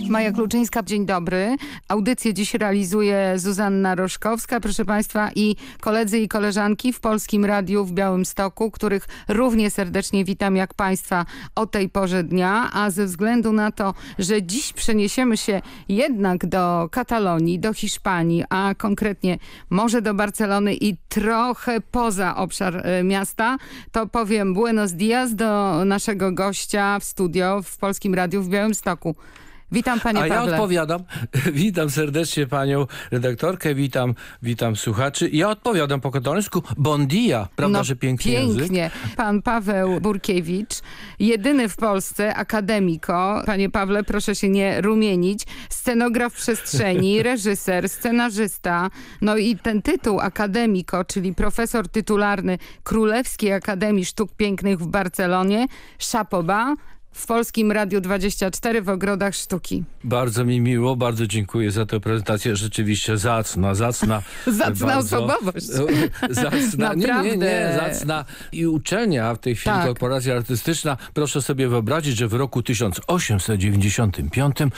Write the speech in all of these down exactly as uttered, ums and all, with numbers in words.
Maja Kluczyńska, dzień dobry. Audycję dziś realizuje Zuzanna Roszkowska, proszę Państwa, i koledzy i koleżanki w Polskim Radiu w Białymstoku, których równie serdecznie witam jak Państwa o tej porze dnia, a ze względu na to, że dziś przeniesiemy się jednak do Katalonii, do Hiszpanii, a konkretnie może do Barcelony i trochę poza obszar y, miasta, to powiem buenos dias do naszego gościa w studio w Polskim Radiu w Białymstoku. Witam panie A Pawle. ja odpowiadam. Witam serdecznie panią redaktorkę, witam, witam słuchaczy. Ja odpowiadam po katalońsku. Bon dia, prawda, no, że piękny pięknie. język? Pan Paweł Burkiewicz, jedyny w Polsce akademiko. Panie Pawle, proszę się nie rumienić. Scenograf przestrzeni, reżyser, scenarzysta. No i ten tytuł akademiko, czyli profesor tytularny Królewskiej Akademii Sztuk Pięknych w Barcelonie. Chapeau bas. W Polskim Radiu dwadzieścia cztery w Ogrodach Sztuki. Bardzo mi miło, bardzo dziękuję za tę prezentację. Rzeczywiście zacna, zacna. Zacna bardzo, osobowość. Zacna, nie, nie, nie, zacna. I uczelnia w tej chwili, tak. Korporacja Artystyczna. Proszę sobie wyobrazić, że w roku tysiąc osiemset dziewięćdziesiątym piątym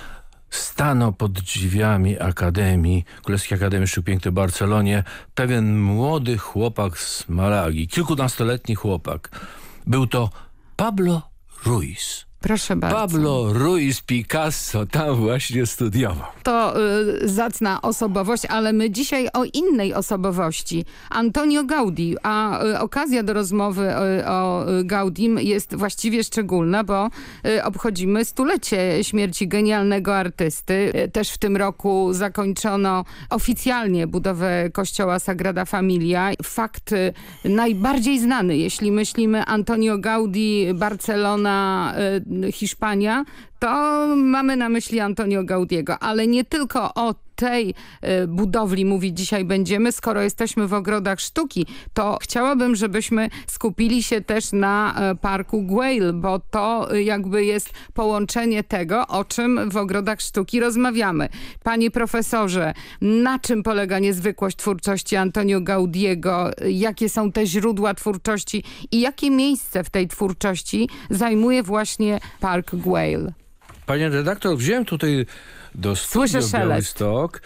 stanął pod drzwiami Akademii, Królewskiej Akademii Sztuk Pięknych w Barcelonie pewien młody chłopak z Malagi, kilkunastoletni chłopak. Był to Pablo Ruiz. Proszę bardzo. Pablo Ruiz Picasso tam właśnie studiował. To y, zacna osobowość, ale my dzisiaj o innej osobowości. Antonio Gaudí, a y, okazja do rozmowy y, o y, Gaudim jest właściwie szczególna, bo y, obchodzimy stulecie śmierci genialnego artysty. Y, też w tym roku zakończono oficjalnie budowę kościoła Sagrada Familia. Fakt y, najbardziej znany, jeśli myślimy Antonio Gaudí, Barcelona, y, Hiszpania, to mamy na myśli Antonio Gaudiego, ale nie tylko o tej y, budowli mówić dzisiaj będziemy. Skoro jesteśmy w Ogrodach Sztuki, to chciałabym, żebyśmy skupili się też na y, Parku Güell, bo to y, jakby jest połączenie tego, o czym w Ogrodach Sztuki rozmawiamy. Panie profesorze, na czym polega niezwykłość twórczości Antonio Gaudiego? Jakie są te źródła twórczości i jakie miejsce w tej twórczości zajmuje właśnie Park Güell? Panie redaktor, wziąłem tutaj do studia Białystok.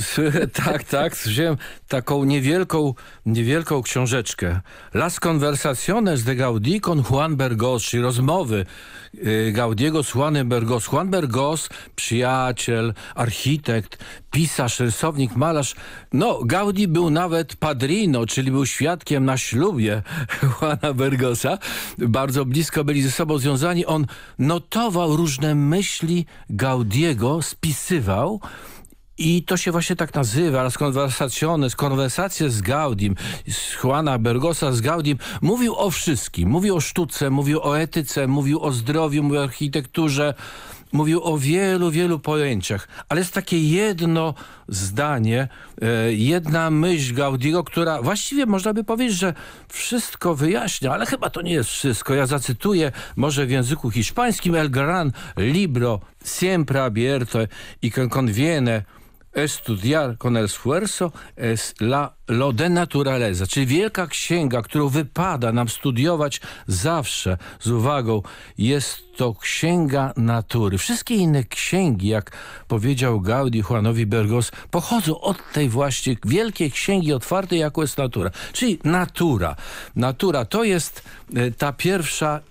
tak, tak, wziąłem taką niewielką, niewielką książeczkę. Las Conversaciones de Gaudí con Juan Bergós, czyli rozmowy y, Gaudiego z Juanem Bergós. Juan Bergós, przyjaciel, architekt, pisarz, rysownik, malarz. No, Gaudí był nawet padrino, czyli był świadkiem na ślubie Juana Bergosa. Bardzo blisko byli ze sobą związani. On notował różne myśli Gaudiego, spisywał. I to się właśnie tak nazywa, las conversaciones, konwersacje z Gaudim, z Juana Bergosa z Gaudim. Mówił o wszystkim. Mówił o sztuce, mówił o etyce, mówił o zdrowiu, mówił o architekturze. Mówił o wielu, wielu pojęciach. Ale jest takie jedno zdanie, e, jedna myśl Gaudiego, która właściwie można by powiedzieć, że wszystko wyjaśnia, ale chyba to nie jest wszystko. Ja zacytuję może w języku hiszpańskim: El gran libro siempre abierto y que conviene estudiar con el esfuerzo es la, lo de naturaleza, czyli wielka księga, którą wypada nam studiować zawsze z uwagą, jest to księga natury. Wszystkie inne księgi, jak powiedział Gaudí Juanowi Bergós, pochodzą od tej właśnie wielkiej księgi otwartej, jaką jest natura. Czyli natura. Natura to jest ta pierwsza